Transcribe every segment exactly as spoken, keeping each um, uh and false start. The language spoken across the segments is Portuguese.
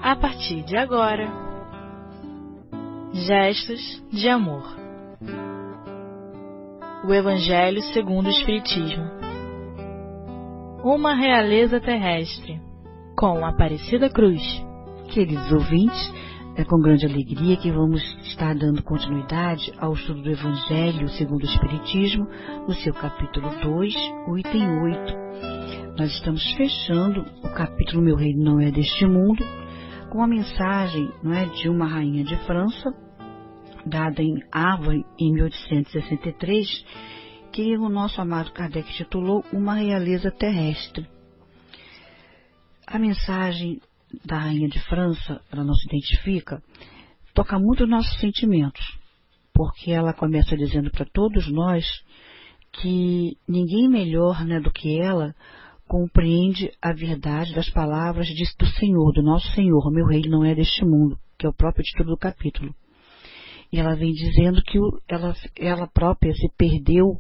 a partir de agora. Gestos de amor. O Evangelho segundo o Espiritismo. Uma realeza terrestre, com Aparecida Cruz. Queridos ouvintes, é com grande alegria que vamos estar dando continuidade ao estudo do Evangelho segundo o Espiritismo, no seu capítulo dois, o item oito. Nós estamos fechando o capítulo Meu Reino Não É Deste Mundo, com a mensagem, não é, de uma rainha de França, dada em Havre em mil oitocentos e sessenta e três, que o nosso amado Kardec titulou Uma Realeza Terrestre. A mensagem da rainha de França, ela não se identifica, toca muito os nossos sentimentos, porque ela começa dizendo para todos nós que ninguém melhor, né, do que ela compreende a verdade das palavras do Senhor, do nosso Senhor. Meu reino não é deste mundo, que é o próprio título do capítulo. E ela vem dizendo que ela, ela própria se perdeu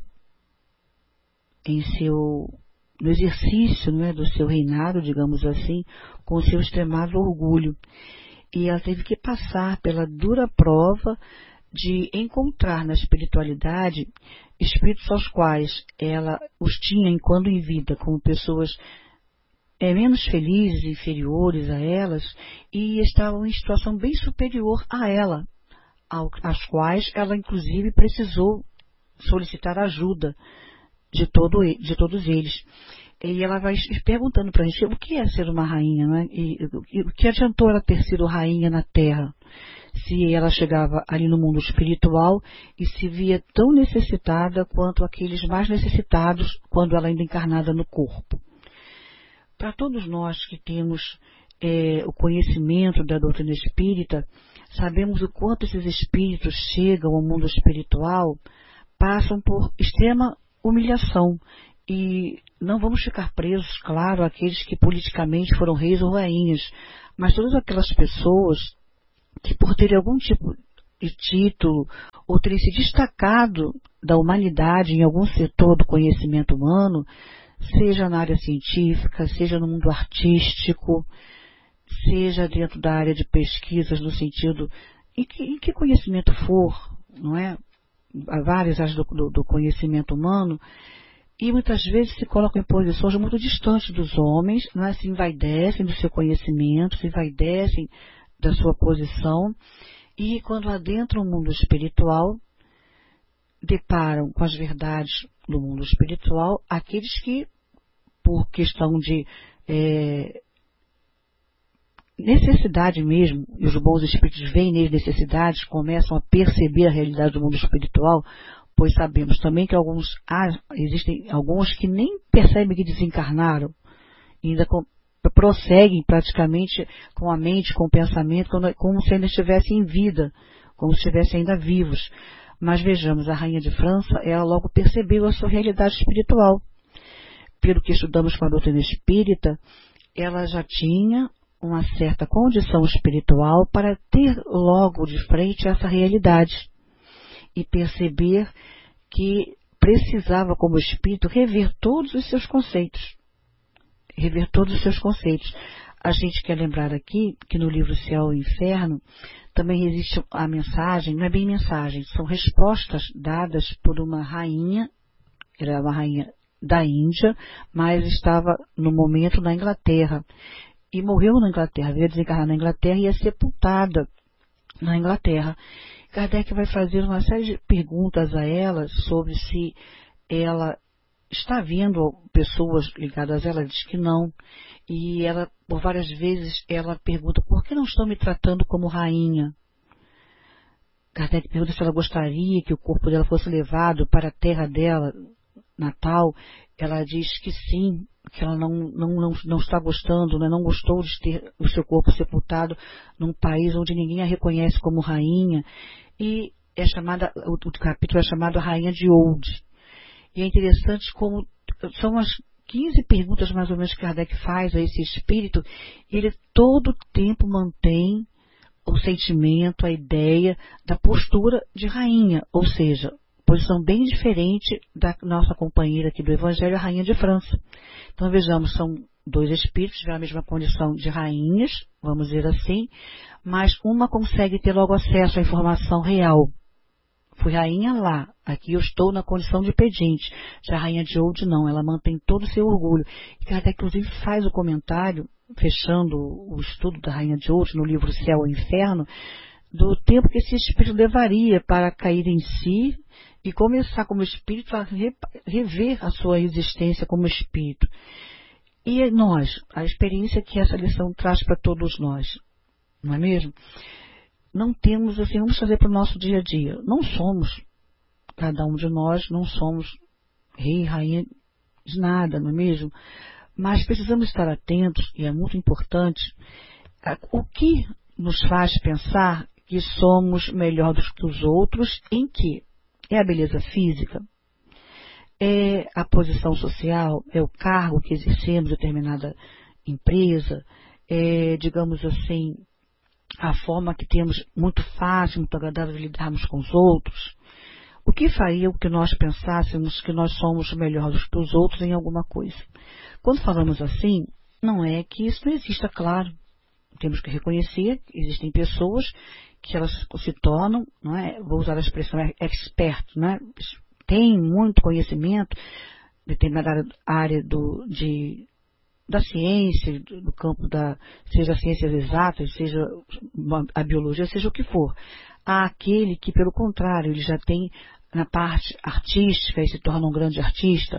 em seu, no exercício, não é, do seu reinado, digamos assim, com o seu extremado orgulho. E ela teve que passar pela dura prova de encontrar na espiritualidade espíritos aos quais ela os tinha enquanto em vida, como pessoas é, menos felizes, inferiores a elas, e estavam em situação bem superior a ela, ao, às quais ela inclusive precisou solicitar ajuda de, todo, de todos eles. E ela vai perguntando para a gente o que é ser uma rainha, não é? E, e o que adiantou ela ter sido rainha na Terra, se ela chegava ali no mundo espiritual e se via tão necessitada quanto aqueles mais necessitados quando ela ainda encarnada no corpo. Para todos nós que temos é, o conhecimento da doutrina espírita, sabemos o quanto esses espíritos chegam ao mundo espiritual, passam por extrema humilhação. E não vamos ficar presos, claro, àqueles que politicamente foram reis ou rainhas, mas todas aquelas pessoas que por terem algum tipo de título ou terem se destacado da humanidade em algum setor do conhecimento humano, seja na área científica, seja no mundo artístico, seja dentro da área de pesquisas no sentido, em que, em que conhecimento for, não é? Há várias áreas do, do, do conhecimento humano, e muitas vezes se colocam em posições muito distantes dos homens, não é? Se envaidecem do seu conhecimento, se envaidecem da sua posição, e quando adentram o mundo espiritual, deparam com as verdades do mundo espiritual aqueles que, por questão de é, necessidade mesmo, e os bons espíritos veem neles necessidades, começam a perceber a realidade do mundo espiritual, pois sabemos também que alguns, ah, existem alguns que nem percebem que desencarnaram, e ainda com, prosseguem praticamente com a mente, com o pensamento, como, como se ainda estivessem em vida, como se estivessem ainda vivos. Mas vejamos, a rainha de França, ela logo percebeu a sua realidade espiritual. Pelo que estudamos com a doutrina espírita, ela já tinha uma certa condição espiritual para ter logo de frente essa realidade e perceber que precisava, como espírito, rever todos os seus conceitos. Rever todos os seus conceitos. A gente quer lembrar aqui que no livro Céu e Inferno também existe a mensagem, não é bem mensagem, são respostas dadas por uma rainha, era uma rainha da Índia, mas estava no momento na Inglaterra, e morreu na Inglaterra, veio desencarnar na Inglaterra e é sepultada na Inglaterra. Kardec vai fazer uma série de perguntas a ela sobre se ela está vendo pessoas ligadas a ela, diz que não. E ela, por várias vezes, ela pergunta, por que não estão me tratando como rainha? Kardec pergunta se ela gostaria que o corpo dela fosse levado para a terra dela, natal. Ela diz que sim, que ela não, não, não, não está gostando, né? Não gostou de ter o seu corpo sepultado num país onde ninguém a reconhece como rainha. E é chamada, o, o capítulo é chamado a Rainha de Oude. E é interessante como são umas quinze perguntas mais ou menos que Kardec faz a esse espírito, e ele todo o tempo mantém o sentimento, a ideia da postura de rainha, ou seja, posição bem diferente da nossa companheira aqui do Evangelho, a Rainha de França. Então vejamos, são dois espíritos, tiveram a mesma condição de rainhas, vamos dizer assim, mas uma consegue ter logo acesso à informação real. Fui rainha lá, aqui eu estou na condição de pedinte. Já a rainha de Old não, ela mantém todo o seu orgulho. E ela inclusive faz o comentário, fechando o estudo da rainha de Old no livro Céu e Inferno, do tempo que esse espírito levaria para cair em si e começar como espírito a rever a sua existência como espírito. E nós, a experiência que essa lição traz para todos nós, não é mesmo? Não temos, assim, vamos fazer para o nosso dia a dia. Não somos, cada um de nós, não somos rei, rainha de nada, não é mesmo? Mas precisamos estar atentos, e é muito importante, o que nos faz pensar que somos melhores que os outros, em que? É a beleza física? É a posição social? É o cargo que exercemos em determinada empresa? É, digamos assim, a forma que temos muito fácil, muito agradável de lidarmos com os outros? O que faria que nós pensássemos que nós somos melhores que os outros em alguma coisa? Quando falamos assim, não é que isso não exista, claro. Temos que reconhecer que existem pessoas que elas se tornam, não é? Vou usar a expressão expert, não é? Tem muito conhecimento, determinada área do, de, da ciência, do campo da, seja ciências exatas, seja a biologia, seja o que for. Há aquele que, pelo contrário, ele já tem na parte artística e se torna um grande artista.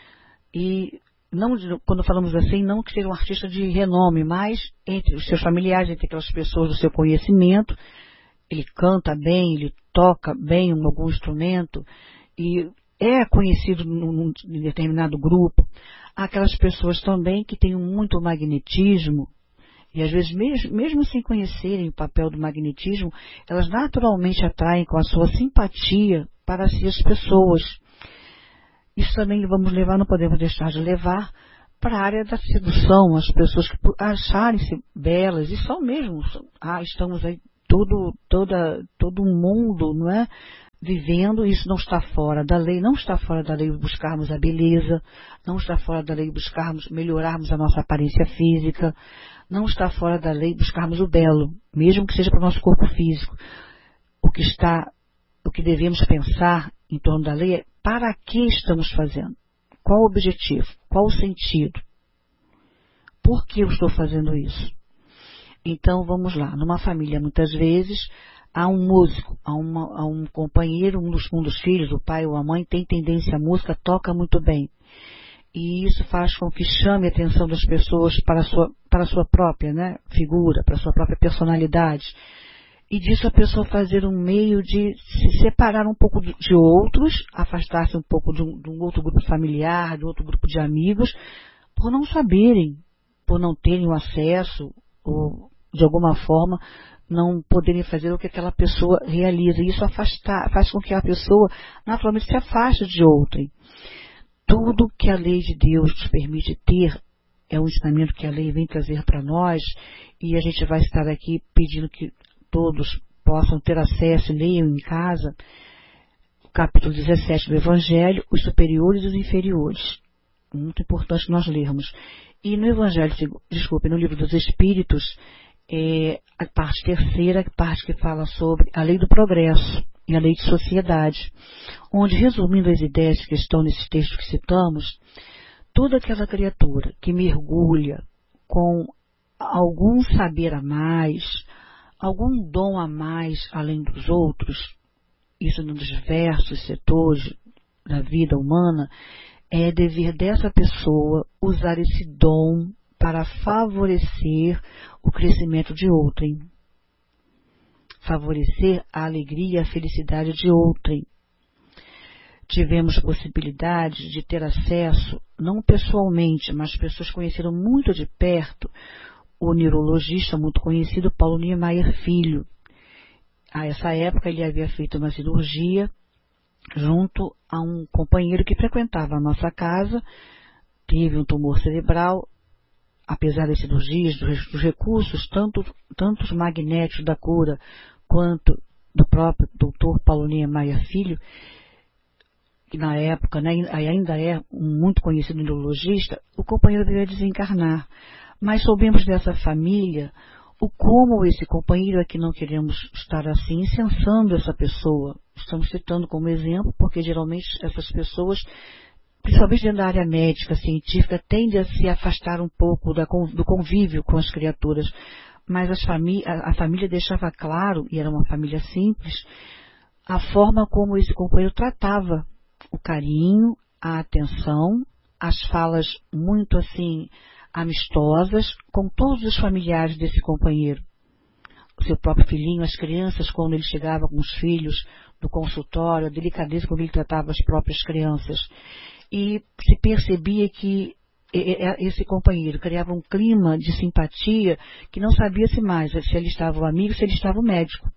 E não, quando falamos assim, não que seja um artista de renome, mas entre os seus familiares, entre aquelas pessoas do seu conhecimento, ele canta bem, ele toca bem algum instrumento e é conhecido num determinado grupo. Há aquelas pessoas também que têm muito magnetismo e às vezes mesmo, mesmo sem conhecerem o papel do magnetismo, elas naturalmente atraem com a sua simpatia para si as pessoas. Isso também vamos levar, não podemos deixar de levar para a área da sedução, as pessoas que acharem-se belas e só mesmo, ah, estamos aí todo, toda, todo um mundo, não é? Vivendo, isso não está fora da lei, não está fora da lei buscarmos a beleza, não está fora da lei buscarmos melhorarmos a nossa aparência física, não está fora da lei buscarmos o belo, mesmo que seja para o nosso corpo físico. O que está, o que devemos pensar em torno da lei é para que estamos fazendo? Qual o objetivo? Qual o sentido? Por que eu estou fazendo isso? Então vamos lá, numa família muitas vezes há um músico, há, uma, há um companheiro, um dos, um dos filhos, o pai ou a mãe tem tendência à música, toca muito bem. E isso faz com que chame a atenção das pessoas para a sua, para a sua própria, né, figura, para a sua própria personalidade. E disso a pessoa fazer um meio de se separar um pouco de outros, afastar-se um pouco de um, de um outro grupo familiar, de outro grupo de amigos, por não saberem, por não terem o acesso, ou de alguma forma não poderem fazer o que aquela pessoa realiza. E isso afasta, faz com que a pessoa naturalmente se afaste de outrem. Tudo que a lei de Deus nos permite ter é um ensinamento que a lei vem trazer para nós, e a gente vai estar aqui pedindo que todos possam ter acesso e leiam em casa o capítulo dezessete do Evangelho, os superiores e os inferiores. Muito importante nós lermos. E no Evangelho, desculpe, no livro dos Espíritos, é a parte terceira, a parte que fala sobre a lei do progresso e a lei de sociedade, onde, resumindo as ideias que estão nesses textos que citamos, toda aquela criatura que mergulha com algum saber a mais, algum dom a mais além dos outros, isso nos diversos setores da vida humana, é dever dessa pessoa usar esse dom para favorecer o crescimento de outrem, favorecer a alegria e a felicidade de outrem. Tivemos possibilidade de ter acesso, não pessoalmente, mas pessoas conheceram muito de perto, o neurologista muito conhecido, Paulo Niemeyer Filho. A essa época ele havia feito uma cirurgia junto a um companheiro que frequentava a nossa casa, teve um tumor cerebral, apesar das cirurgias, dos, dos recursos, tanto, tanto os magnéticos da cura, quanto do próprio doutor Paulo Niemeyer Filho, que na época, né, ainda é um muito conhecido neurologista, o companheiro veio a desencarnar. Mas soubemos dessa família o como esse companheiro, é que não queremos estar assim, incensando essa pessoa. Estamos citando como exemplo, porque geralmente essas pessoas, principalmente dentro da área médica, científica, tendem a se afastar um pouco da, do convívio com as criaturas. Mas as famí a, a família deixava claro, e era uma família simples, a forma como esse companheiro tratava o carinho, a atenção, as falas muito assim amistosas com todos os familiares desse companheiro. O seu próprio filhinho, as crianças, quando ele chegava com os filhos do consultório, a delicadeza como ele tratava as próprias crianças. E se percebia que esse companheiro criava um clima de simpatia que não sabia-se mais se ele estava o amigo, se ele estava o médico.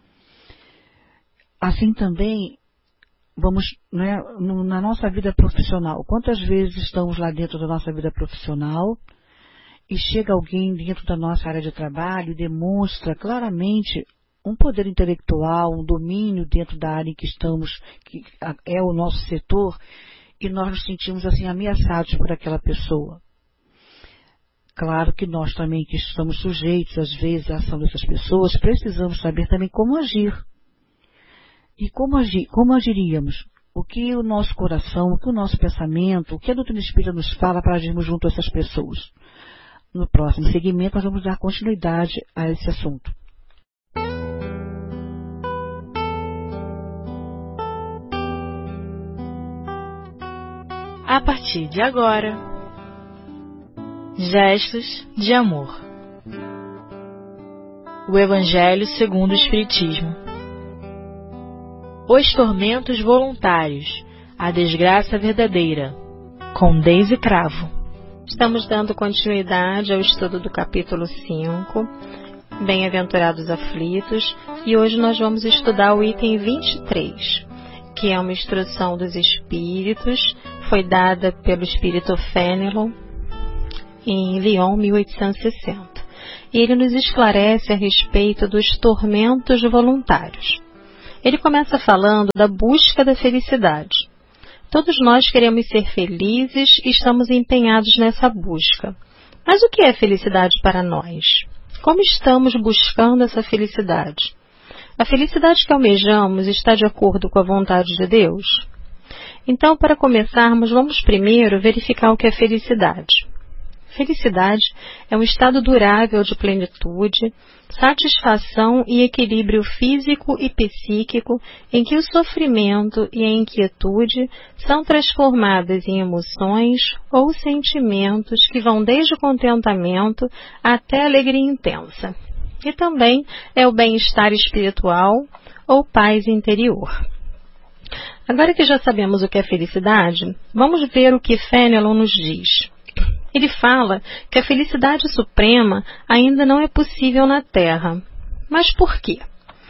Assim também, vamos, né, na nossa vida profissional, quantas vezes estamos lá dentro da nossa vida profissional e chega alguém dentro da nossa área de trabalho e demonstra claramente um poder intelectual, um domínio dentro da área em que estamos, que é o nosso setor, e nós nos sentimos assim ameaçados por aquela pessoa. Claro que nós também, que estamos sujeitos às vezes à ação dessas pessoas, precisamos saber também como agir. E como, agir, como agiríamos? O que o nosso coração, o que o nosso pensamento, o que a doutrina espírita nos fala para agirmos junto a essas pessoas? No próximo segmento nós vamos dar continuidade a esse assunto. A partir de agora, Gestos de Amor. O Evangelho segundo o Espiritismo. Os tormentos voluntários, a desgraça verdadeira, com Deise Cravo. Estamos dando continuidade ao estudo do capítulo cinco, Bem-aventurados aflitos, e hoje nós vamos estudar o item vinte e três, que é uma instrução dos espíritos, foi dada pelo espírito Fénelon em Lyon, mil oitocentos e sessenta. E ele nos esclarece a respeito dos tormentos voluntários. Ele começa falando da busca da felicidade. Todos nós queremos ser felizes e estamos empenhados nessa busca. Mas o que é felicidade para nós? Como estamos buscando essa felicidade? A felicidade que almejamos está de acordo com a vontade de Deus? Então, para começarmos, vamos primeiro verificar o que é felicidade. Felicidade é um estado durável de plenitude, satisfação e equilíbrio físico e psíquico em que o sofrimento e a inquietude são transformadas em emoções ou sentimentos que vão desde o contentamento até a alegria intensa. E também é o bem-estar espiritual ou paz interior. Agora que já sabemos o que é felicidade, vamos ver o que Fénelon nos diz. Ele fala que a felicidade suprema ainda não é possível na Terra. Mas por quê?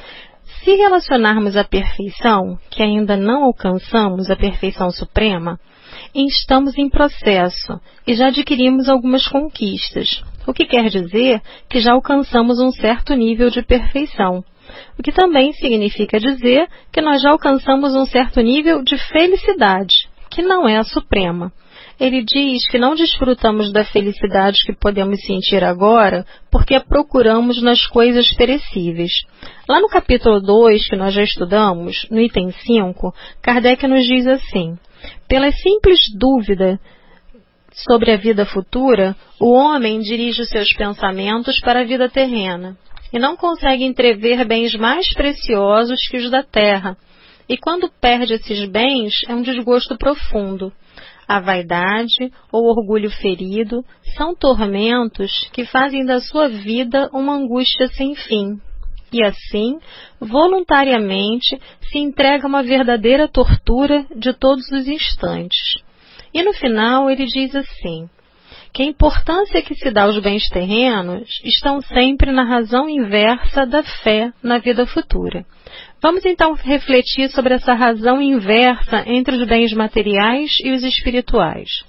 Se relacionarmos à perfeição, que ainda não alcançamos a perfeição suprema, estamos em processo e já adquirimos algumas conquistas, o que quer dizer que já alcançamos um certo nível de perfeição, o que também significa dizer que nós já alcançamos um certo nível de felicidade, que não é a suprema. Ele diz que não desfrutamos da felicidade que podemos sentir agora porque a procuramos nas coisas perecíveis. Lá no capítulo dois, que nós já estudamos, no item cinco, Kardec nos diz assim: pela simples dúvida sobre a vida futura, o homem dirige os seus pensamentos para a vida terrena e não consegue entrever bens mais preciosos que os da terra. E quando perde esses bens, é um desgosto profundo. A vaidade ou orgulho ferido são tormentos que fazem da sua vida uma angústia sem fim. E assim, voluntariamente, se entrega a uma verdadeira tortura de todos os instantes. E no final ele diz assim, que a importância que se dá aos bens terrenos estão sempre na razão inversa da fé na vida futura. Vamos então refletir sobre essa razão inversa entre os bens materiais e os espirituais.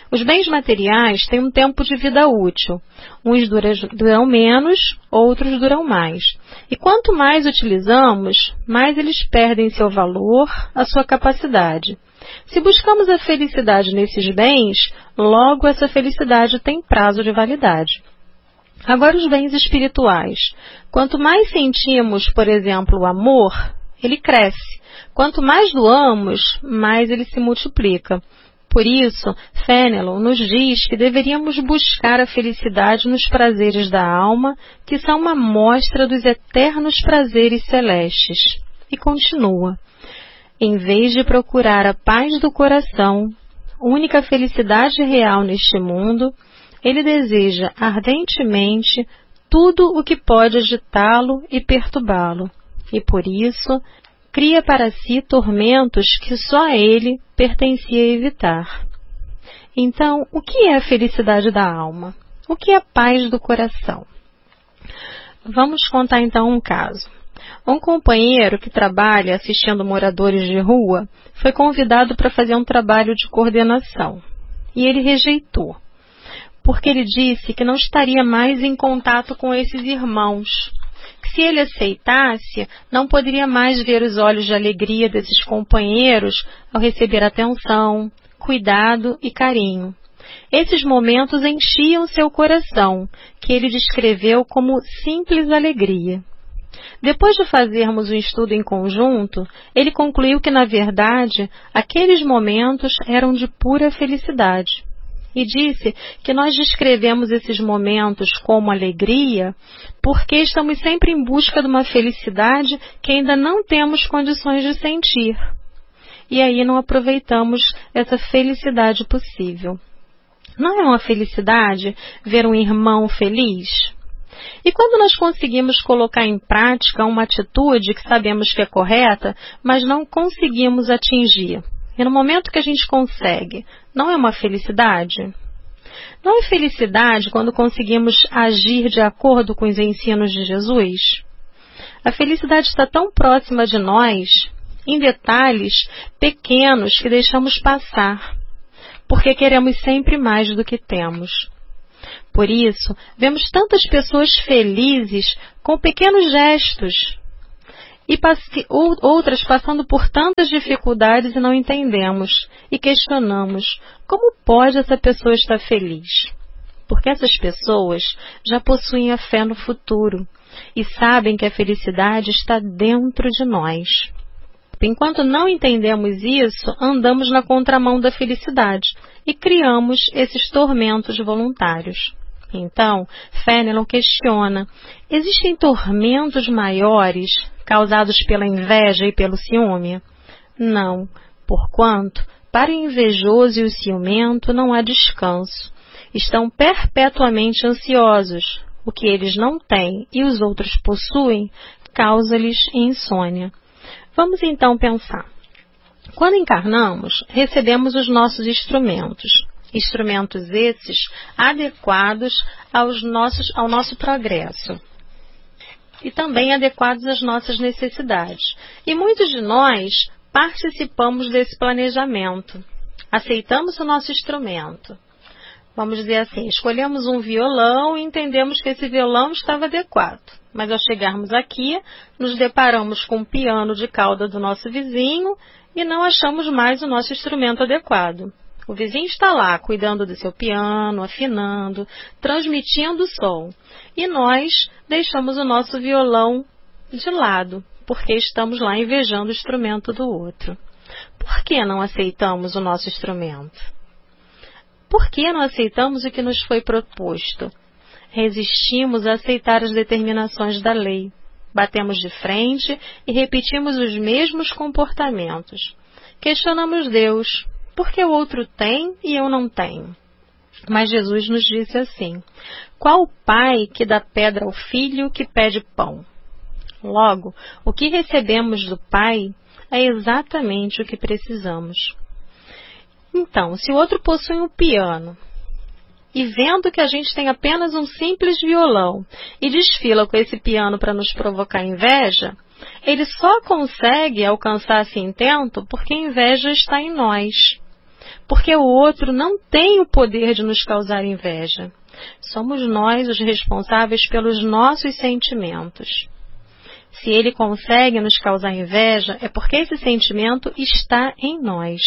Os bens materiais têm um tempo de vida útil. Uns duram menos, outros duram mais. E quanto mais utilizamos, mais eles perdem seu valor, a sua capacidade. Se buscamos a felicidade nesses bens, logo essa felicidade tem prazo de validade. Agora os bens espirituais. Quanto mais sentimos, por exemplo, o amor, ele cresce. Quanto mais doamos, mais ele se multiplica. Por isso, Fénelon nos diz que deveríamos buscar a felicidade nos prazeres da alma, que são uma mostra dos eternos prazeres celestes. E continua: em vez de procurar a paz do coração, única felicidade real neste mundo, ele deseja ardentemente tudo o que pode agitá-lo e perturbá-lo. E por isso, cria para si tormentos que só a ele pertencia evitar. Então, o que é a felicidade da alma? O que é a paz do coração? Vamos contar então um caso. Um companheiro que trabalha assistindo moradores de rua foi convidado para fazer um trabalho de coordenação. E ele rejeitou, porque ele disse que não estaria mais em contato com esses irmãos. Se ele aceitasse, não poderia mais ver os olhos de alegria desses companheiros ao receber atenção, cuidado e carinho. Esses momentos enchiam seu coração, que ele descreveu como simples alegria. Depois de fazermos um estudo em conjunto, ele concluiu que, na verdade, aqueles momentos eram de pura felicidade. E disse que nós descrevemos esses momentos como alegria porque estamos sempre em busca de uma felicidade que ainda não temos condições de sentir. E aí não aproveitamos essa felicidade possível. Não é uma felicidade ver um irmão feliz? E quando nós conseguimos colocar em prática uma atitude que sabemos que é correta, mas não conseguimos atingir? E no momento que a gente consegue, não é uma felicidade? Não é felicidade quando conseguimos agir de acordo com os ensinos de Jesus? A felicidade está tão próxima de nós, em detalhes pequenos que deixamos passar, porque queremos sempre mais do que temos. Por isso, vemos tantas pessoas felizes com pequenos gestos, e outras passando por tantas dificuldades e não entendemos, e questionamos: como pode essa pessoa estar feliz? Porque essas pessoas já possuem a fé no futuro e sabem que a felicidade está dentro de nós. Enquanto não entendemos isso, andamos na contramão da felicidade e criamos esses tormentos voluntários. Então, Fénelon questiona: existem tormentos maiores causados pela inveja e pelo ciúme? Não, porquanto, para o invejoso e o ciumento não há descanso. Estão perpetuamente ansiosos. O que eles não têm e os outros possuem causa-lhes insônia. Vamos então pensar. Quando encarnamos, recebemos os nossos instrumentos. Instrumentos esses adequados aos nossos, ao nosso progresso e também adequados às nossas necessidades. E muitos de nós participamos desse planejamento. Aceitamos o nosso instrumento. Vamos dizer assim, escolhemos um violão e entendemos que esse violão estava adequado. Mas ao chegarmos aqui, nos deparamos com um piano de cauda do nosso vizinho e não achamos mais o nosso instrumento adequado. O vizinho está lá, cuidando do seu piano, afinando, transmitindo o som. E nós deixamos o nosso violão de lado, porque estamos lá invejando o instrumento do outro. Por que não aceitamos o nosso instrumento? Por que não aceitamos o que nos foi proposto? Resistimos a aceitar as determinações da lei. Batemos de frente e repetimos os mesmos comportamentos. Questionamos Deus. Por que o outro tem e eu não tenho? Mas Jesus nos disse assim: qual pai que dá pedra ao filho que pede pão? Logo, o que recebemos do Pai é exatamente o que precisamos. Então, se o outro possui um piano, e vendo que a gente tem apenas um simples violão, e desfila com esse piano para nos provocar inveja, ele só consegue alcançar esse intento porque a inveja está em nós. porque o outro não tem o poder de nos causar inveja. Somos nós os responsáveis pelos nossos sentimentos. Se ele consegue nos causar inveja, é porque esse sentimento está em nós.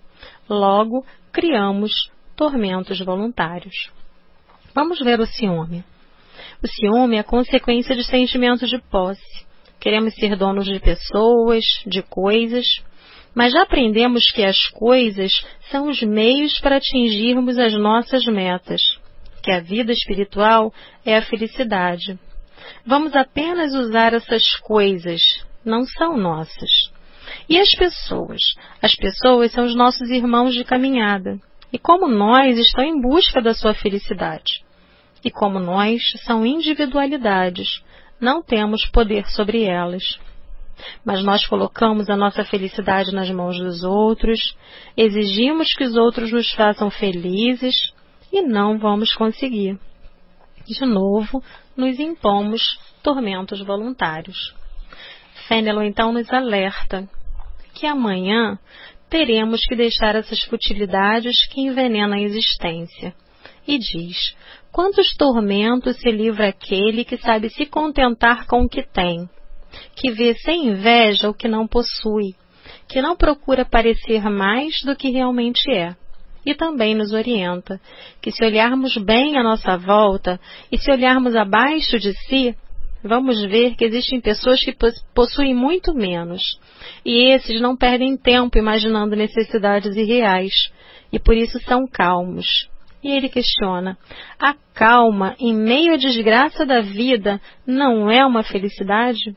Logo, criamos tormentos voluntários. Vamos ver o ciúme. O ciúme é a consequência de sentimentos de posse. Queremos ser donos de pessoas, de coisas, mas já aprendemos que as coisas são os meios para atingirmos as nossas metas, que a vida espiritual é a felicidade. Vamos apenas usar essas coisas, não são nossas. E as pessoas? As pessoas são os nossos irmãos de caminhada. E como nós, estão em busca da sua felicidade. E como nós, são individualidades. Não temos poder sobre elas. Mas nós colocamos a nossa felicidade nas mãos dos outros, exigimos que os outros nos façam felizes e não vamos conseguir. De novo, nos impomos tormentos voluntários. Fenelon então nos alerta que amanhã teremos que deixar essas futilidades que envenenam a existência. E diz: quantos tormentos se livra aquele que sabe se contentar com o que tem, que vê sem inveja o que não possui, que não procura parecer mais do que realmente é. E também nos orienta que se olharmos bem à nossa volta e se olharmos abaixo de si, vamos ver que existem pessoas que possuem muito menos. E esses não perdem tempo imaginando necessidades irreais e por isso são calmos. E ele questiona: a calma em meio à desgraça da vida não é uma felicidade?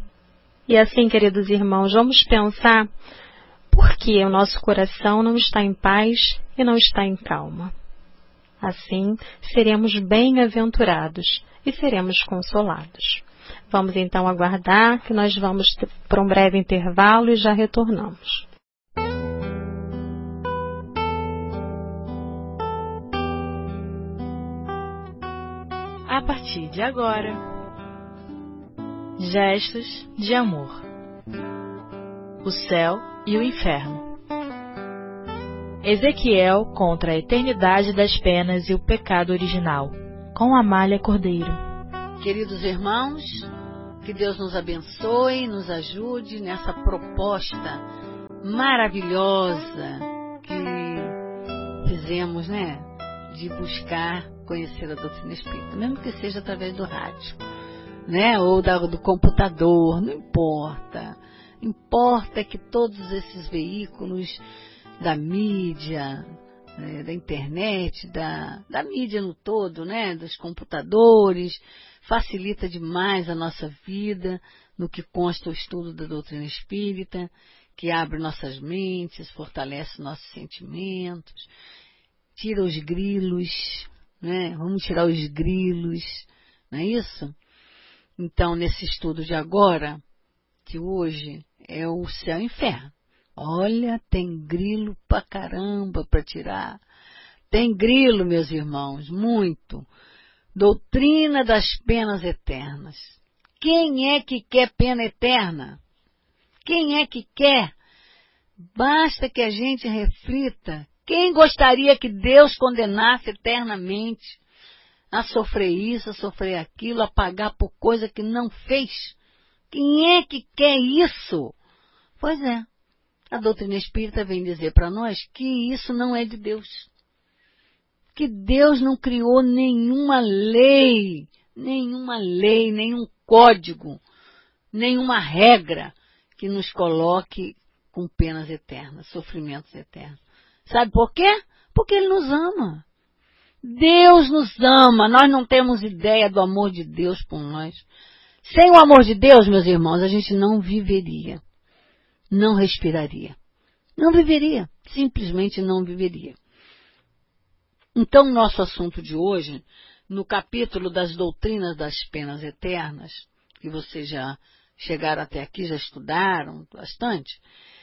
E assim, queridos irmãos, vamos pensar por que o nosso coração não está em paz e não está em calma. Assim, seremos bem-aventurados e seremos consolados. Vamos então aguardar que nós vamos para um breve intervalo e já retornamos. A partir de agora, gestos de amor. O céu e o inferno. Ezequiel contra a eternidade das penas e o pecado original, com Amália Cordeiro. Queridos irmãos, que Deus nos abençoe, nos ajude nessa proposta maravilhosa que fizemos, né, de buscar conhecer a doutrina espírita, mesmo que seja através do rádio, né, ou da, do computador, não importa. Importa que todos esses veículos da mídia, né, da internet, da, da mídia no todo, né, dos computadores, facilita demais a nossa vida no que consta o estudo da doutrina espírita, que abre nossas mentes, fortalece nossos sentimentos, tira os grilos, né, vamos tirar os grilos, não é isso? Então, nesse estudo de agora, que hoje é o céu e o inferno. Olha, tem grilo pra caramba para tirar. Tem grilo, meus irmãos, muito. Doutrina das penas eternas. Quem é que quer pena eterna? Quem é que quer? Basta que a gente reflita. Quem gostaria que Deus condenasse eternamente a sofrer isso, a sofrer aquilo, a pagar por coisa que não fez? Quem é que quer isso? Pois é, a doutrina espírita vem dizer para nós que isso não é de Deus. Que Deus não criou nenhuma lei, nenhuma lei, nenhum código, nenhuma regra que nos coloque com penas eternas, sofrimentos eternos. Sabe por quê? Porque Ele nos ama. Deus nos ama, nós não temos ideia do amor de Deus por nós. Sem o amor de Deus, meus irmãos, a gente não viveria, não respiraria, não viveria, simplesmente não viveria. Então, nosso assunto de hoje, no capítulo das doutrinas das penas eternas, que vocês já chegaram até aqui, já estudaram bastante,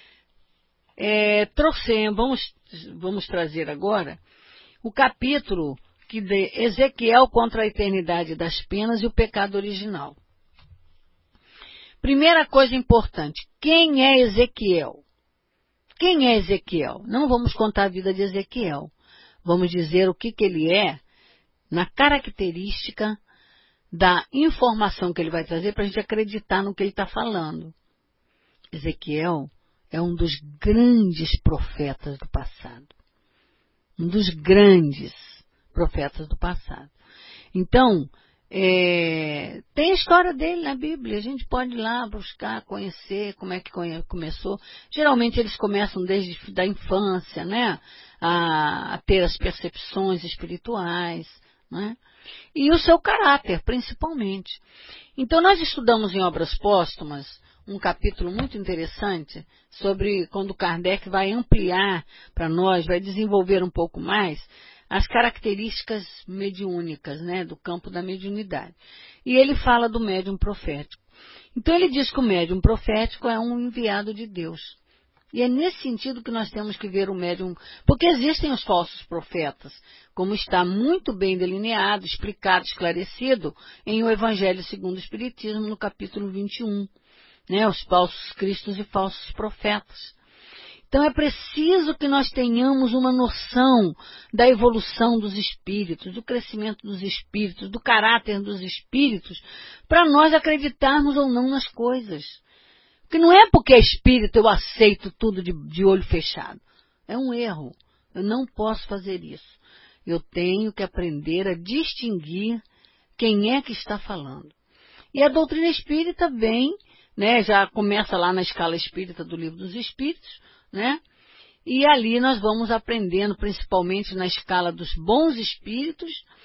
é, trouxemos, vamos, vamos trazer agora o capítulo que de Ezequiel contra a eternidade das penas e o pecado original. Primeira coisa importante, quem é Ezequiel? quem é Ezequiel? Não vamos contar a vida de Ezequiel. Vamos dizer o que, que ele é na característica da informação que ele vai trazer para a gente acreditar no que ele está falando. Ezequiel é um dos grandes profetas do passado. Um dos grandes profetas do passado. Então, é, tem a história dele na Bíblia. A gente pode ir lá buscar, conhecer como é que começou. Geralmente eles começam desde a infância, né? A, a ter as percepções espirituais, né? E o seu caráter, principalmente. Então, nós estudamos em Obras Póstumas um capítulo muito interessante sobre quando Kardec vai ampliar para nós, vai desenvolver um pouco mais as características mediúnicas, né, do campo da mediunidade. E ele fala do médium profético. Então, ele diz que o médium profético é um enviado de Deus. E é nesse sentido que nós temos que ver o médium, porque existem os falsos profetas, como está muito bem delineado, explicado, esclarecido em o Evangelho segundo o Espiritismo, no capítulo vinte e um, né, os falsos cristos e falsos profetas. Então é preciso que nós tenhamos uma noção da evolução dos espíritos, do crescimento dos espíritos, do caráter dos espíritos, para nós acreditarmos ou não nas coisas. Porque não é porque é espírito eu aceito tudo de, de olho fechado. É um erro. Eu não posso fazer isso. Eu tenho que aprender a distinguir quem é que está falando. E a doutrina espírita vem, né, já começa lá na escala espírita do Livro dos Espíritos, né? E ali nós vamos aprendendo, principalmente na escala dos bons espíritos,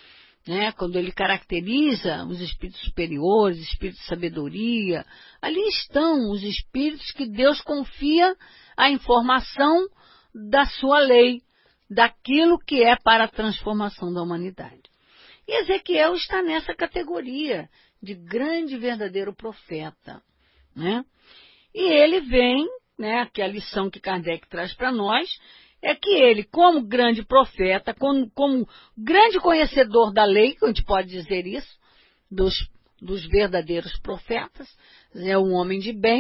né? Quando ele caracteriza os espíritos superiores, espíritos de sabedoria, ali estão os espíritos que Deus confia a informação da sua lei, daquilo que é para a transformação da humanidade. E Ezequiel está nessa categoria de grande e verdadeiro profeta, né? E ele vem, né, que a lição que Kardec traz para nós é que ele, como grande profeta, como, como grande conhecedor da lei, que a gente pode dizer isso, dos, dos verdadeiros profetas, é um homem de bem,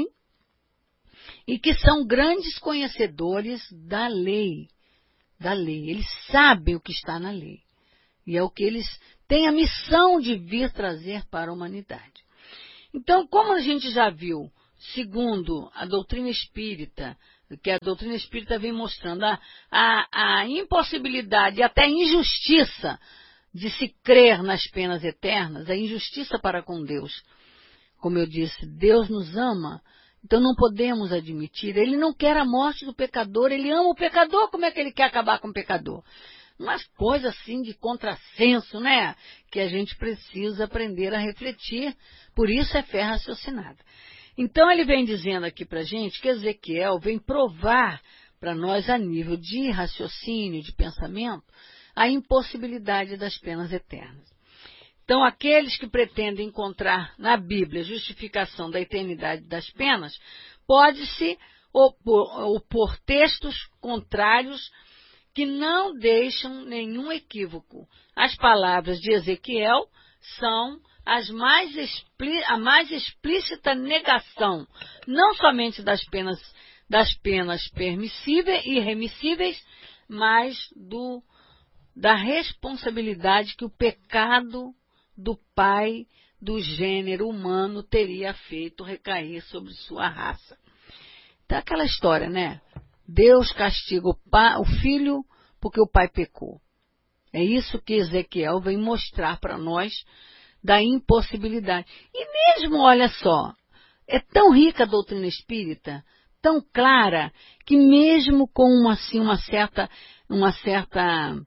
e que são grandes conhecedores da lei, da lei. Eles sabem o que está na lei. E é o que eles têm a missão de vir trazer para a humanidade. Então, como a gente já viu, segundo a doutrina espírita, que a doutrina espírita vem mostrando a, a, a impossibilidade e até a injustiça de se crer nas penas eternas, a injustiça para com Deus. Como eu disse, Deus nos ama, então não podemos admitir. Ele não quer a morte do pecador, ele ama o pecador, como é que ele quer acabar com o pecador? Umas coisas assim de contrassenso, né? Que a gente precisa aprender a refletir, por isso é fé raciocinada. Então ele vem dizendo aqui para a gente que Ezequiel vem provar para nós a nível de raciocínio, de pensamento, a impossibilidade das penas eternas. Então aqueles que pretendem encontrar na Bíblia justificação da eternidade das penas, pode-se opor, opor textos contrários que não deixam nenhum equívoco. As palavras de Ezequiel são as mais a mais explícita negação, não somente das penas, das penas permissíveis e remissíveis, mas do, da responsabilidade que o pecado do pai do gênero humano teria feito recair sobre sua raça. Então, aquela história, né? Deus castiga o, pai, o filho porque o pai pecou. É isso que Ezequiel vem mostrar para nós da impossibilidade. E mesmo, olha só, é tão rica a doutrina espírita, tão clara, que mesmo com assim, uma certa, uma certa,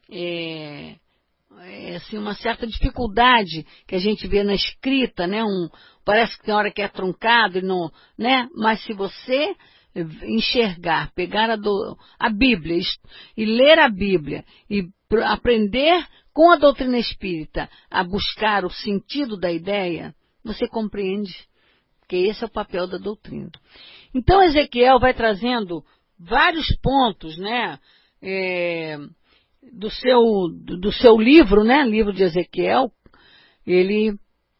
é, é, assim, uma certa dificuldade que a gente vê na escrita, né? Um, parece que tem hora que é truncado, e não, né? Mas se você enxergar, pegar a, do, a Bíblia e ler a Bíblia e aprender com a doutrina espírita a buscar o sentido da ideia, você compreende que esse é o papel da doutrina. Então Ezequiel vai trazendo vários pontos, né, é, do, seu, do seu livro, né, livro de Ezequiel. Ele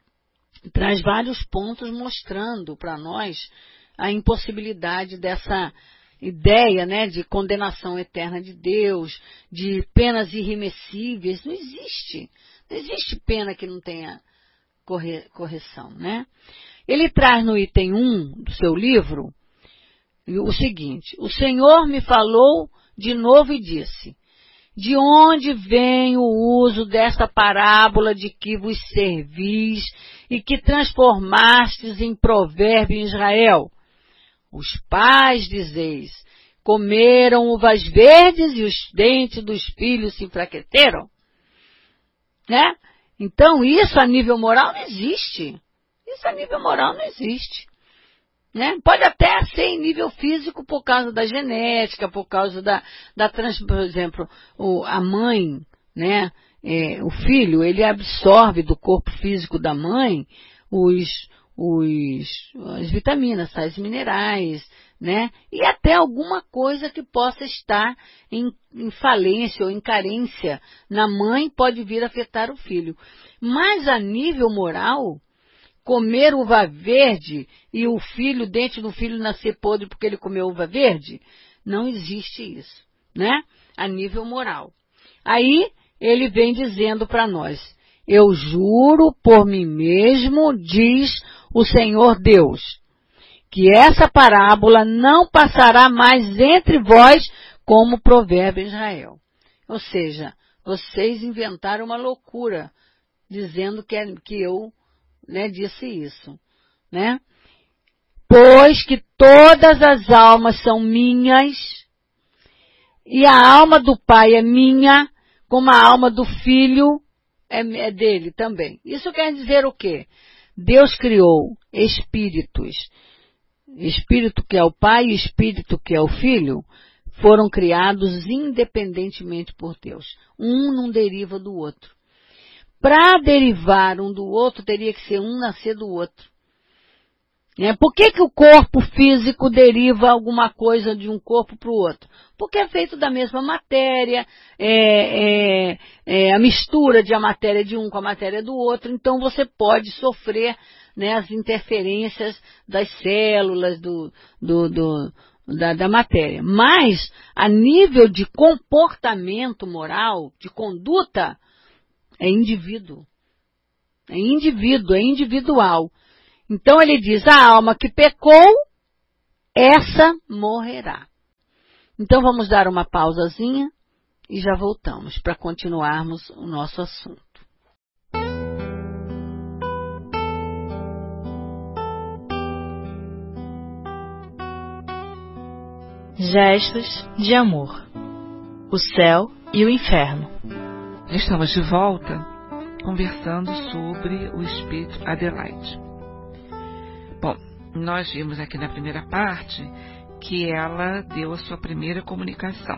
traz vários pontos mostrando para nós a impossibilidade dessa ideia, né, de condenação eterna de Deus, de penas irremessíveis. Não existe. Não existe pena que não tenha corre, correção, né? Ele traz no item um do seu livro o seguinte: o Senhor me falou de novo e disse: de onde vem o uso desta parábola de que vos servis e que transformastes em provérbio em Israel? Os pais, dizeis, comeram uvas verdes e os dentes dos filhos se enfraqueceram, né? Então, isso a nível moral não existe. Isso a nível moral não existe, né? Pode até ser em nível físico por causa da genética, por causa da, da trans, por exemplo, o, a mãe, né? É, o filho, ele absorve do corpo físico da mãe os, os, as vitaminas, sais minerais, né? E até alguma coisa que possa estar em, em falência ou em carência na mãe pode vir a afetar o filho. Mas a nível moral, comer uva verde e o filho, o dente do filho nascer podre porque ele comeu uva verde, não existe isso, né? A nível moral. Aí ele vem dizendo para nós: eu juro por mim mesmo, diz o Senhor Deus, que essa parábola não passará mais entre vós como provérbio em Israel. Ou seja, vocês inventaram uma loucura dizendo que, é, que eu, né, disse isso, né? Pois que todas as almas são minhas, e a alma do pai é minha, como a alma do filho é, é dele também. Isso quer dizer o quê? Deus criou espíritos. Espírito que é o pai e espírito que é o filho foram criados independentemente por Deus. Um não deriva do outro. Para derivar um do outro, teria que ser um nascer do outro. É, por que que o corpo físico deriva alguma coisa de um corpo para o outro? Porque é feito da mesma matéria, é, é, é a mistura de a matéria de um com a matéria do outro, então você pode sofrer, né, as interferências das células do, do, do, da, da matéria. Mas, a nível de comportamento moral, de conduta, é indivíduo. É indivíduo, é individual. Então ele diz: a alma que pecou, essa morrerá. Então vamos dar uma pausazinha e já voltamos para continuarmos o nosso assunto. Gestos de amor. O céu e o inferno. Estamos de volta conversando sobre o espírito Adelaide. Bom, nós vimos aqui na primeira parte que ela deu a sua primeira comunicação,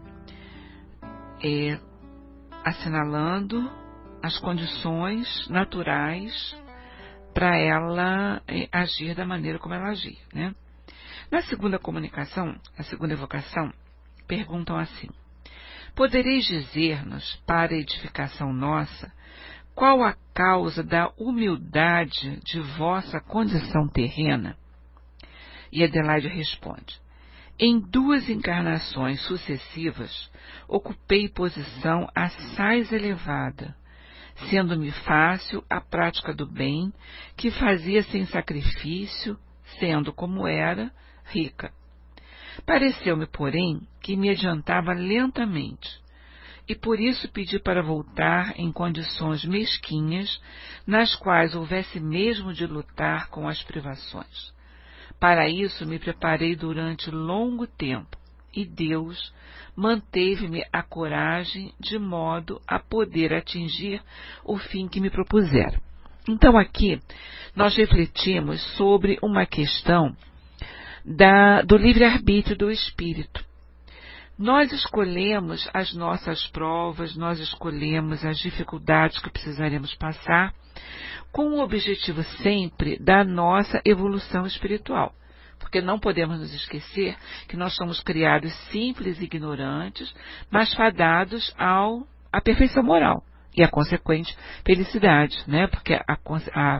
é, assinalando as condições naturais para ela é, agir da maneira como ela agir, né? Na segunda comunicação, a segunda evocação, perguntam assim: podereis dizer-nos, para a edificação nossa, qual a causa da humildade de vossa condição terrena? E Adelaide responde: em duas encarnações sucessivas, ocupei posição assaz elevada, sendo-me fácil a prática do bem, que fazia sem sacrifício, sendo como era, rica. Pareceu-me, porém, que me adiantava lentamente, e por isso pedi para voltar em condições mesquinhas, nas quais houvesse mesmo de lutar com as privações. Para isso me preparei durante longo tempo, e Deus manteve-me a coragem de modo a poder atingir o fim que me propuseram. Então aqui nós refletimos sobre uma questão da, do livre-arbítrio do espírito. Nós escolhemos as nossas provas, nós escolhemos as dificuldades que precisaremos passar, com o objetivo sempre da nossa evolução espiritual. Porque não podemos nos esquecer que nós somos criados simples e ignorantes, mas fadados ao, à perfeição moral e a consequente felicidade, né? Porque a, a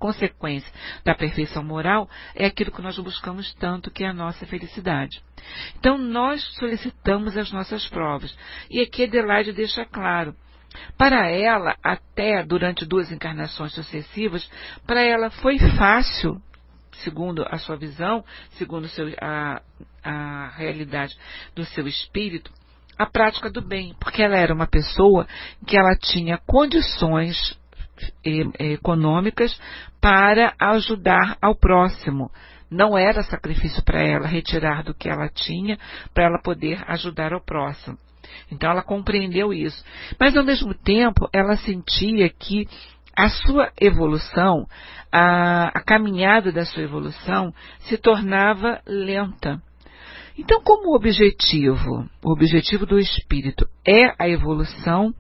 consequência da perfeição moral é aquilo que nós buscamos tanto, que é a nossa felicidade. Então, nós solicitamos as nossas provas. E aqui Adelaide deixa claro, para ela, até durante duas encarnações sucessivas, para ela foi fácil, segundo a sua visão, segundo seu, a, a realidade do seu espírito, a prática do bem, porque ela era uma pessoa que ela tinha condições econômicas para ajudar ao próximo. Não era sacrifício para ela retirar do que ela tinha para ela poder ajudar ao próximo. Então ela compreendeu isso. Mas ao mesmo tempo ela sentia que a sua evolução, a, a caminhada da sua evolução se tornava lenta. Então, como o objetivo, o objetivo do espírito é a evolução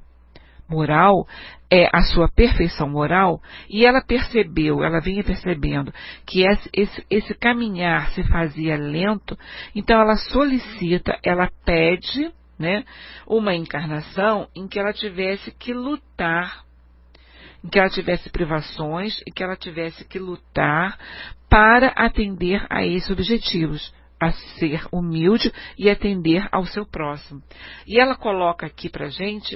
moral, é a sua perfeição moral, e ela percebeu, ela vinha percebendo que esse, esse, esse caminhar se fazia lento, então ela solicita, ela pede, né, uma encarnação em que ela tivesse que lutar, em que ela tivesse privações e que ela tivesse que lutar para atender a esses objetivos, a ser humilde e atender ao seu próximo. E ela coloca aqui para a gente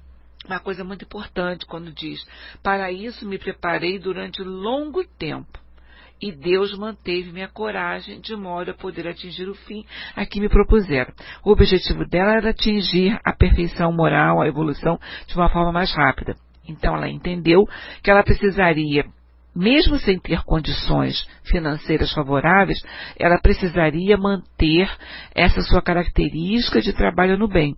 uma coisa muito importante quando diz: para isso me preparei durante longo tempo, e Deus manteve minha coragem de modo a poder atingir o fim a que me propuseram. O objetivo dela era atingir a perfeição moral, a evolução, de uma forma mais rápida. Então ela entendeu que ela precisaria, mesmo sem ter condições financeiras favoráveis, ela precisaria manter essa sua característica de trabalho no bem.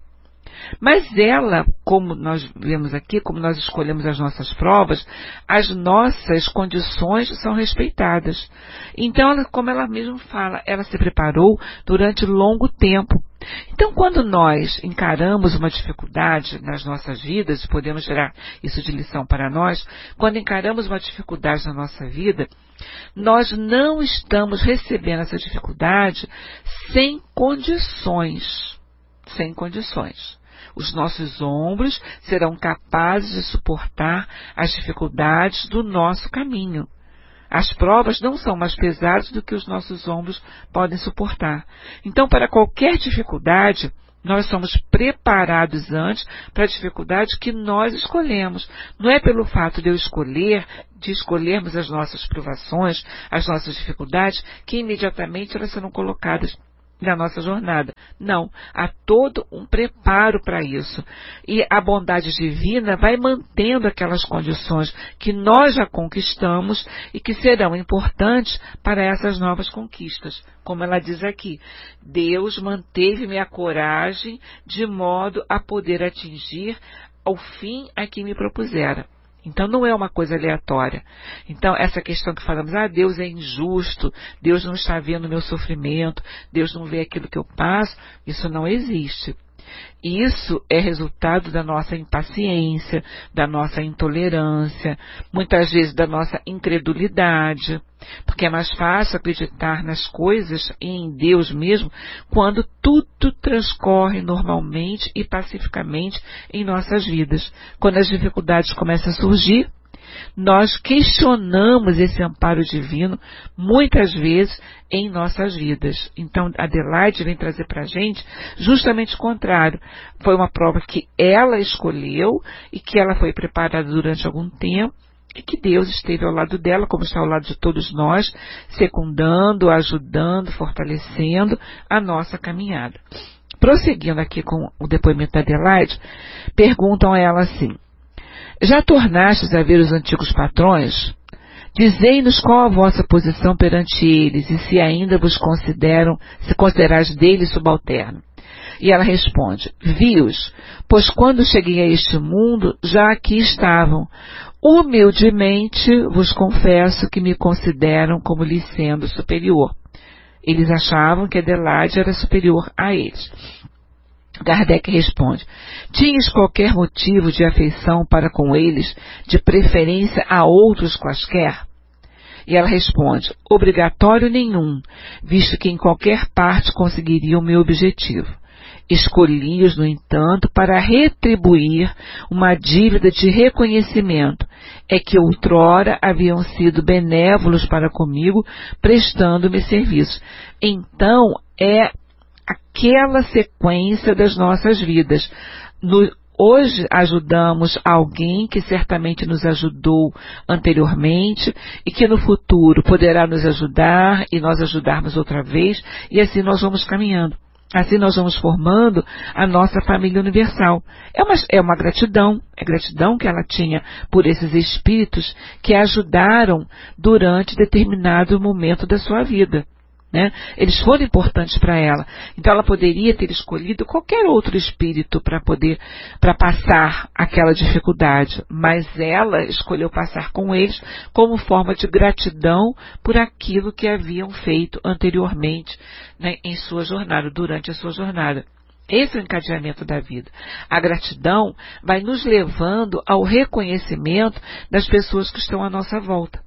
Mas ela, como nós vemos aqui, como nós escolhemos as nossas provas, as nossas condições são respeitadas. Então, ela, como ela mesma fala, ela se preparou durante longo tempo. Então, quando nós encaramos uma dificuldade nas nossas vidas, podemos tirar isso de lição para nós, quando encaramos uma dificuldade na nossa vida, nós não estamos recebendo essa dificuldade sem condições. Sem condições. Os nossos ombros serão capazes de suportar as dificuldades do nosso caminho. As provas não são mais pesadas do que os nossos ombros podem suportar. Então, para qualquer dificuldade, nós somos preparados antes para a dificuldade que nós escolhemos. Não é pelo fato de eu escolher, de escolhermos as nossas provações, as nossas dificuldades, que imediatamente elas serão colocadas na nossa jornada. Não, há todo um preparo para isso. E a bondade divina vai mantendo aquelas condições que nós já conquistamos e que serão importantes para essas novas conquistas. Como ela diz aqui, Deus manteve minha coragem de modo a poder atingir ao fim a que me propusera. Então, não é uma coisa aleatória. Então, essa questão que falamos, ah, Deus é injusto, Deus não está vendo o meu sofrimento, Deus não vê aquilo que eu passo, isso não existe. Isso é resultado da nossa impaciência, da nossa intolerância, muitas vezes da nossa incredulidade, porque é mais fácil acreditar nas coisas e em Deus mesmo quando tudo transcorre normalmente e pacificamente em nossas vidas. Quando as dificuldades começam a surgir, nós questionamos esse amparo divino muitas vezes em nossas vidas. Então, Adelaide vem trazer para a gente justamente o contrário. Foi uma prova que ela escolheu e que ela foi preparada durante algum tempo e que Deus esteve ao lado dela, como está ao lado de todos nós, secundando, ajudando, fortalecendo a nossa caminhada. Prosseguindo aqui com o depoimento da Adelaide, perguntam a ela assim: já tornastes a ver os antigos patrões? Dizei-nos qual a vossa posição perante eles e se ainda vos consideram, se considerais deles subalterno. E ela responde: vi-os, pois quando cheguei a este mundo, já aqui estavam. Humildemente vos confesso que me consideram como lhes sendo superior. Eles achavam que Adelaide era superior a eles. Kardec responde: tinhas qualquer motivo de afeição para com eles, de preferência a outros quaisquer? E ela responde: obrigatório nenhum, visto que em qualquer parte conseguiria o meu objetivo. Escolhi-os, no entanto, para retribuir uma dívida de reconhecimento é que outrora haviam sido benévolos para comigo, prestando-me serviços. Então, é aquela sequência das nossas vidas. No, hoje ajudamos alguém que certamente nos ajudou anteriormente e que no futuro poderá nos ajudar e nós ajudarmos outra vez, e assim nós vamos caminhando. Assim nós vamos formando a nossa família universal. É uma, é uma gratidão, é gratidão que ela tinha por esses espíritos que a ajudaram durante determinado momento da sua vida. Né? Eles foram importantes para ela. Então ela poderia ter escolhido qualquer outro espírito para poder, para passar aquela dificuldade, mas ela escolheu passar com eles como forma de gratidão por aquilo que haviam feito anteriormente, né, em sua jornada, durante a sua jornada. Esse é o encadeamento da vida. A gratidão vai nos levando ao reconhecimento das pessoas que estão à nossa volta.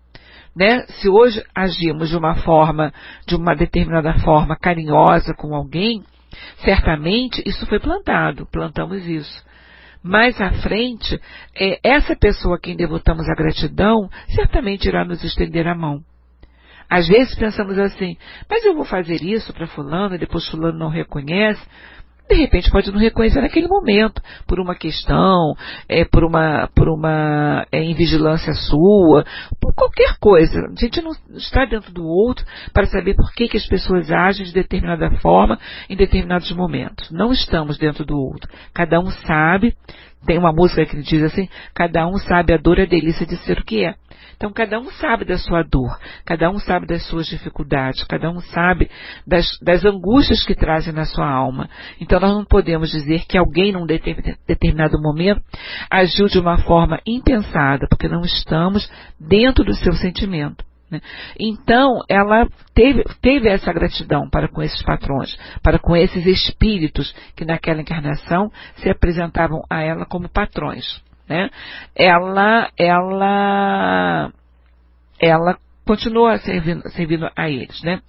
Né? Se hoje agimos de uma forma, de uma determinada forma carinhosa com alguém, certamente isso foi plantado, plantamos isso. Mais à frente, é, essa pessoa a quem devotamos a gratidão, certamente irá nos estender a mão. Às vezes pensamos assim, mas eu vou fazer isso para fulano e depois fulano não reconhece. De repente pode não reconhecer naquele momento, por uma questão, é, por uma, por uma é, invigilância sua, por qualquer coisa. A gente não está dentro do outro para saber por que, que as pessoas agem de determinada forma em determinados momentos. Não estamos dentro do outro. Cada um sabe, tem uma música que diz assim, cada um sabe a dor e a delícia de ser o que é. Então, cada um sabe da sua dor, cada um sabe das suas dificuldades, cada um sabe das, das angústias que trazem na sua alma. Então, nós não podemos dizer que alguém, num determinado momento, agiu de uma forma impensada, porque não estamos dentro do seu sentimento. Né? Então, ela teve, teve essa gratidão para com esses patrões, para com esses espíritos que naquela encarnação se apresentavam a ela como patrões. Né? Ela, ela, ela continua servindo, servindo a eles. Né?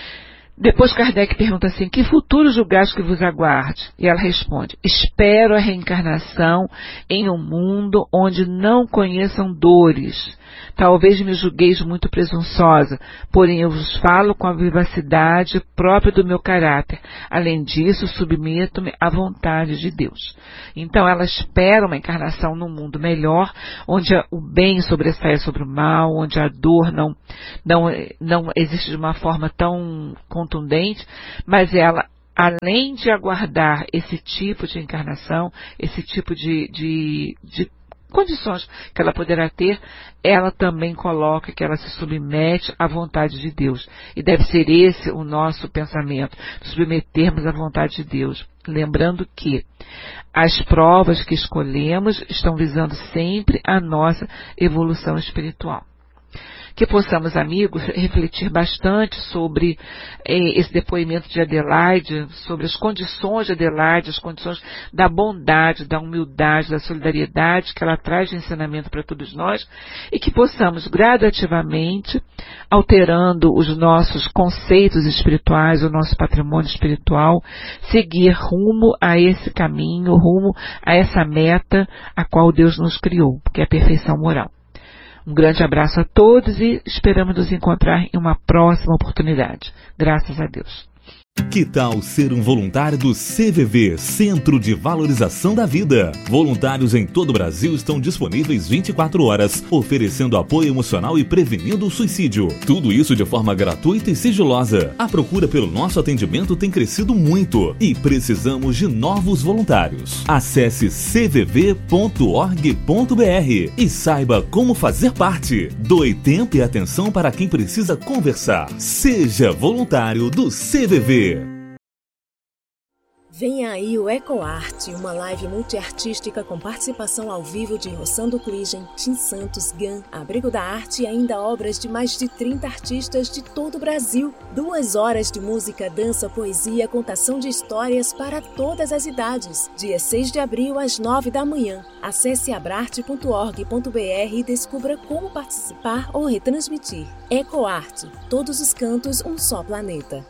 Depois Kardec pergunta assim, que futuro julgais que vos aguarde? E ela responde, espero a reencarnação em um mundo onde não conheçam dores. Talvez me julgueis muito presunçosa, porém eu vos falo com a vivacidade própria do meu caráter. Além disso, submeto-me à vontade de Deus. Então ela espera uma encarnação num mundo melhor, onde o bem sobressaia sobre o mal, onde a dor não, não, não existe de uma forma tão contundente, mas ela, além de aguardar esse tipo de encarnação, esse tipo de, de, de condições que ela poderá ter, ela também coloca que ela se submete à vontade de Deus. E deve ser esse o nosso pensamento, submetermos à vontade de Deus. Lembrando que as provas que escolhemos estão visando sempre a nossa evolução espiritual. Que possamos, amigos, refletir bastante sobre eh, esse depoimento de Adelaide, sobre as condições de Adelaide, as condições da bondade, da humildade, da solidariedade que ela traz de ensinamento para todos nós, e que possamos gradativamente, alterando os nossos conceitos espirituais, o nosso patrimônio espiritual, seguir rumo a esse caminho, rumo a essa meta a qual Deus nos criou, que é a perfeição moral. Um grande abraço a todos e esperamos nos encontrar em uma próxima oportunidade. Graças a Deus. Que tal ser um voluntário do C V V, Centro de Valorização da Vida? Voluntários em todo o Brasil estão disponíveis vinte e quatro horas, oferecendo apoio emocional e prevenindo o suicídio. Tudo isso de forma gratuita e sigilosa. A procura pelo nosso atendimento tem crescido muito e precisamos de novos voluntários. Acesse c v v ponto org ponto b r e saiba como fazer parte. Doe tempo e atenção para quem precisa conversar. Seja voluntário do C V V. Vem aí o EcoArt, uma live multiartística com participação ao vivo de Rossando Kligen, Tim Santos, Gan, Abrigo da Arte e ainda obras de mais de trinta artistas de todo o Brasil. Duas horas de música, dança, poesia, contação de histórias para todas as idades. Dia seis de abril, às nove da manhã. Acesse abrarte ponto org ponto b r e descubra como participar ou retransmitir. EcoArt, todos os cantos, um só planeta.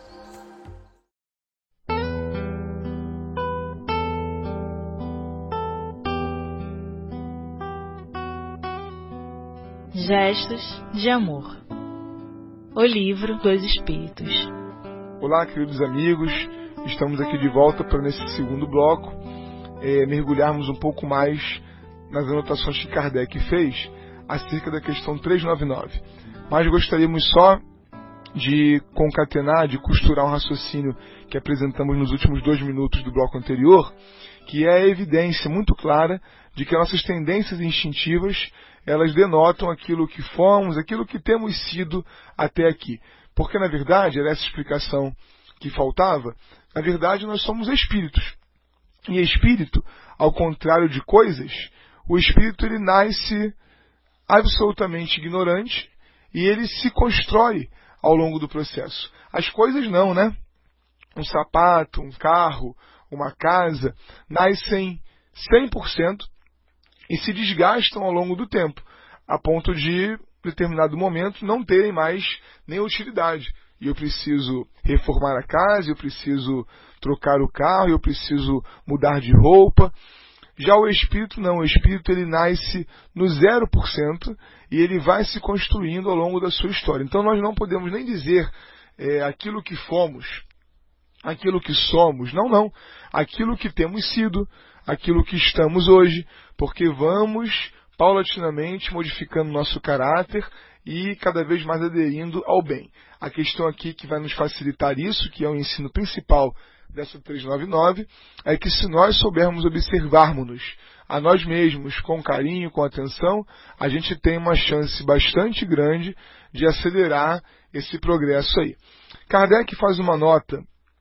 Gestos de Amor. O Livro dos Espíritos. Olá, queridos amigos, estamos aqui de volta para, nesse segundo bloco, é, mergulharmos um pouco mais nas anotações que Kardec fez acerca da questão trezentos e noventa e nove. Mas gostaríamos só de concatenar, de costurar um raciocínio que apresentamos nos últimos dois minutos do bloco anterior, que é a evidência muito clara de que nossas tendências instintivas, elas denotam aquilo que fomos, aquilo que temos sido até aqui. Porque, na verdade, era essa explicação que faltava, na verdade nós somos espíritos. E espírito, ao contrário de coisas, o espírito ele nasce absolutamente ignorante e ele se constrói ao longo do processo. As coisas não, né? Um sapato, um carro, uma casa, nascem cem por cento e se desgastam ao longo do tempo, a ponto de, em determinado momento, não terem mais nem utilidade. E eu preciso reformar a casa, eu preciso trocar o carro, eu preciso mudar de roupa. Já o espírito não, o espírito ele nasce no zero por cento e ele vai se construindo ao longo da sua história. Então nós não podemos nem dizer é, aquilo que fomos, aquilo que somos, não, não. Aquilo que temos sido, aquilo que estamos hoje, porque vamos paulatinamente modificando nosso caráter e cada vez mais aderindo ao bem. A questão aqui que vai nos facilitar isso, que é o ensino principal dessa trezentos e noventa e nove, é que se nós soubermos observarmos-nos a nós mesmos com carinho, com atenção, a gente tem uma chance bastante grande de acelerar esse progresso aí. Kardec faz uma nota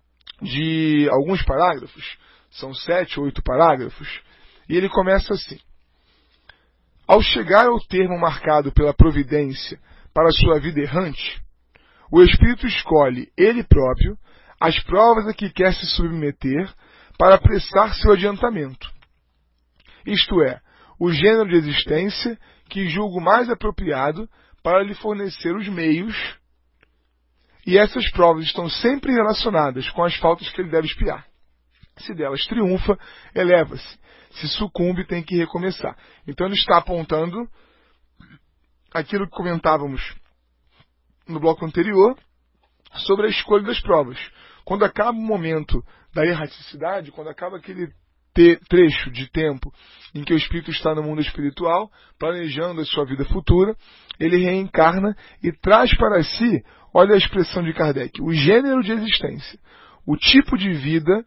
de alguns parágrafos, são sete, oito parágrafos, e ele começa assim: ao chegar ao termo marcado pela providência para a sua vida errante, o espírito escolhe ele próprio as provas a que quer se submeter para apressar seu adiantamento. Isto é, o gênero de existência que julgo mais apropriado para lhe fornecer os meios, e essas provas estão sempre relacionadas com as faltas que ele deve expiar. Se delas triunfa, eleva-se. Se sucumbe, tem que recomeçar. Então ele está apontando aquilo que comentávamos no bloco anterior sobre a escolha das provas. Quando acaba o momento da erraticidade, quando acaba aquele te- trecho de tempo em que o espírito está no mundo espiritual, planejando a sua vida futura, ele reencarna e traz para si, olha a expressão de Kardec, o gênero de existência, o tipo de vida